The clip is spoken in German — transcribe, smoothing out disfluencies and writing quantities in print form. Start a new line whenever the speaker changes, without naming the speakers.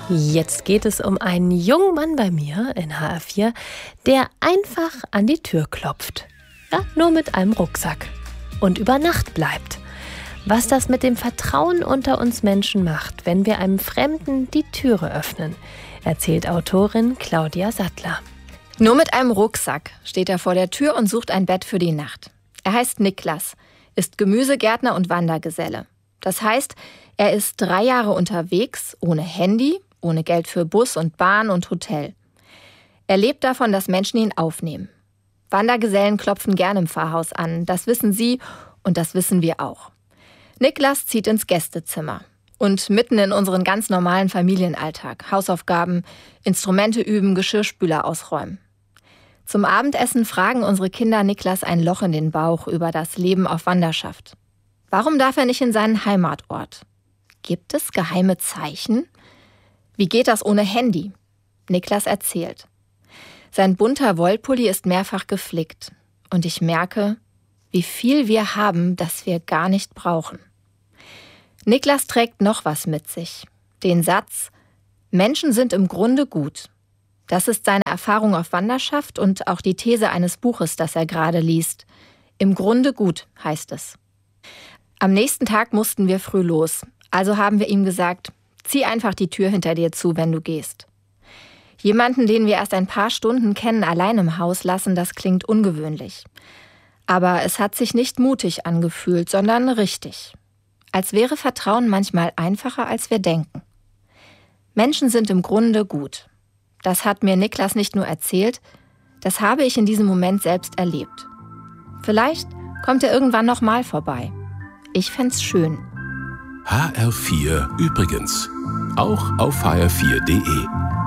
Jetzt geht es um einen jungen Mann bei mir in HR4, der einfach an die Tür klopft. Ja, nur mit einem Rucksack. Und über Nacht bleibt. Was das mit dem Vertrauen unter uns Menschen macht, wenn wir einem Fremden die Türe öffnen, erzählt Autorin Claudia Sattler.
Nur mit einem Rucksack steht er vor der Tür und sucht ein Bett für die Nacht. Er heißt Niklas, ist Gemüsegärtner und Wandergeselle. Das heißt, er ist 3 Jahre unterwegs, ohne Handy, ohne Geld für Bus und Bahn und Hotel. Er lebt davon, dass Menschen ihn aufnehmen. Wandergesellen klopfen gerne im Pfarrhaus an, das wissen Sie und das wissen wir auch. Niklas zieht ins Gästezimmer und mitten in unseren ganz normalen Familienalltag. Hausaufgaben, Instrumente üben, Geschirrspüler ausräumen. Zum Abendessen fragen unsere Kinder Niklas ein Loch in den Bauch über das Leben auf Wanderschaft. Warum darf er nicht in seinen Heimatort? Gibt es geheime Zeichen? Wie geht das ohne Handy? Niklas erzählt. Sein bunter Wollpulli ist mehrfach geflickt. Und ich merke, wie viel wir haben, das wir gar nicht brauchen. Niklas trägt noch was mit sich. Den Satz, Menschen sind im Grunde gut. Das ist seine Erfahrung auf Wanderschaft und auch die These eines Buches, das er gerade liest. Im Grunde gut, heißt es. Am nächsten Tag mussten wir früh los. Also haben wir ihm gesagt, zieh einfach die Tür hinter dir zu, wenn du gehst. Jemanden, den wir erst ein paar Stunden kennen, allein im Haus lassen, das klingt ungewöhnlich. Aber es hat sich nicht mutig angefühlt, sondern richtig. Als wäre Vertrauen manchmal einfacher, als wir denken. Menschen sind im Grunde gut. Das hat mir Niklas nicht nur erzählt, das habe ich in diesem Moment selbst erlebt. Vielleicht kommt er irgendwann noch mal vorbei. Ich fänd's schön.
HR4 übrigens. Auch auf hr4.de.